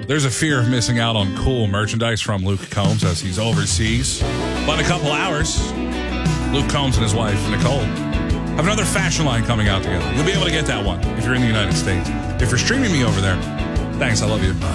there's a fear of missing out on cool merchandise from Luke Combs as he's overseas. But in a couple hours, Luke Combs and his wife, Nicole, have another fashion line coming out together. You'll be able to get that one if you're in the United States. If you're streaming me over there, thanks, I love you.